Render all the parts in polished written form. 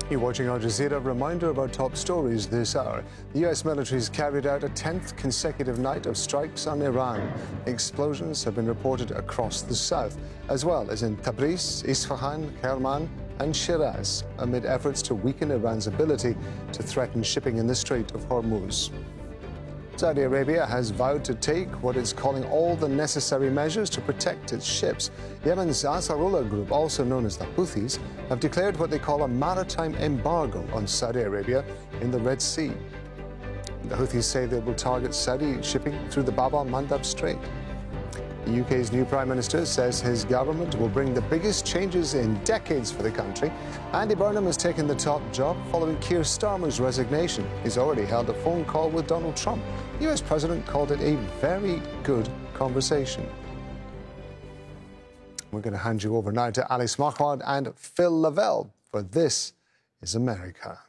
You're watching Al Jazeera. Reminder of our top stories this hour. The U.S. military has carried out a 10th consecutive night of strikes on Iran. Explosions have been reported across the south, as well as in Tabriz, Isfahan, Kerman and Shiraz, amid efforts to weaken Iran's ability to threaten shipping in the Strait of Hormuz. Saudi Arabia has vowed to take what it's calling all the necessary measures to protect its ships. Yemen's Ansarullah group, also known as the Houthis, have declared what they call a maritime embargo on Saudi Arabia in the Red Sea. The Houthis say they will target Saudi shipping through the Bab al-Mandab Strait. The UK's new Prime Minister says his government will bring the biggest changes in decades for the country. Andy Burnham has taken the top job following Keir Starmer's resignation. He's already held a phone call with Donald Trump. The US President called it a very good conversation. We're going to hand you over now to Alex Marquardt and Phil Lavelle for This is America.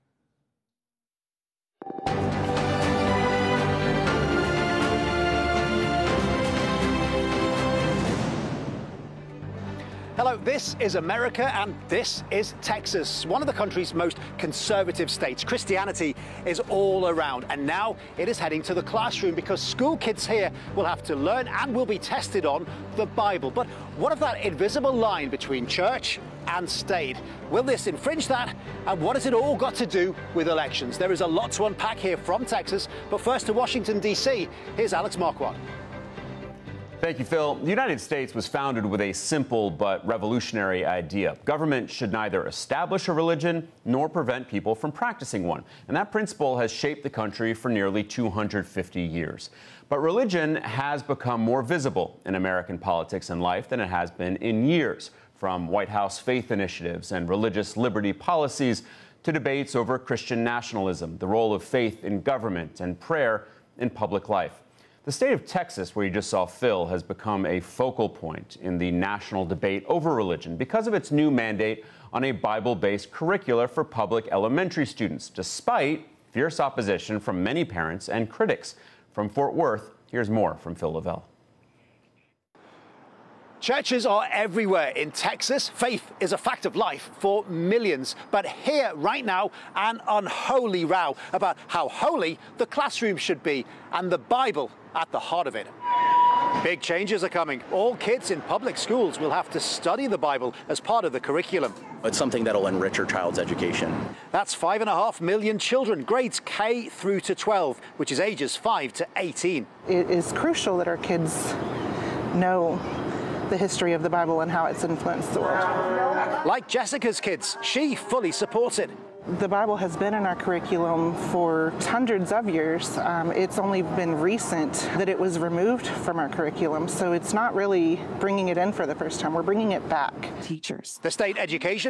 Hello, this is America and this is Texas, one of the country's most conservative states. Christianity is all around, and now it is heading to the classroom because school kids here will have to learn and will be tested on the Bible. But what of that invisible line between church and state? Will this infringe that? And what has it all got to do with elections? There is a lot to unpack here from Texas, but first to Washington, D.C. Here's Alex Marquardt. Thank you, Phil. The United States was founded with a simple but revolutionary idea. Government should neither establish a religion nor prevent people from practicing one. And that principle has shaped the country for nearly 250 years. But religion has become more visible in American politics and life than it has been in years, from White House faith initiatives and religious liberty policies to debates over Christian nationalism, the role of faith in government and prayer in public life. The state of Texas, where you just saw Phil, has become a focal point in the national debate over religion because of its new mandate on a Bible-based curricula for public elementary students, despite fierce opposition from many parents and critics. From Fort Worth, here's more from Phil Lavelle. Churches are everywhere in Texas. Faith is a fact of life for millions. But here, right now, an unholy row about how holy the classroom should be, and the Bible at the heart of it. Big changes are coming. All kids in public schools will have to study the Bible as part of the curriculum. It's something that'll enrich your child's education. That's 5.5 million children, grades K through to 12, which is ages 5 to 18. It is crucial that our kids know the history of the Bible and how it's influenced the world. Like Jessica's kids, she fully supports it. The Bible has been in our curriculum for hundreds of years. It's only been recent that it was removed from our curriculum, so it's not really bringing it in for the first time. We're bringing it back. Teachers. The state education